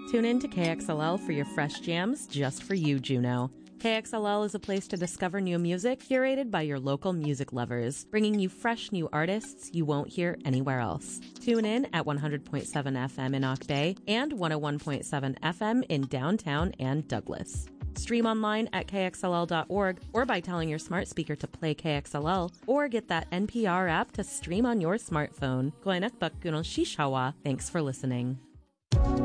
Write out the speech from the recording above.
Tune in to KXLL for your fresh jams just for you, Juneau. KXLL is a place to discover new music curated by your local music lovers, bringing you fresh new artists you won't hear anywhere else. Tune in at 100.7 FM in Ock Bay and 101.7 FM in downtown and Douglas. Stream online at kxll.org or by telling your smart speaker to play KXLL, or get that NPR app to stream on your smartphone. Thanks for listening.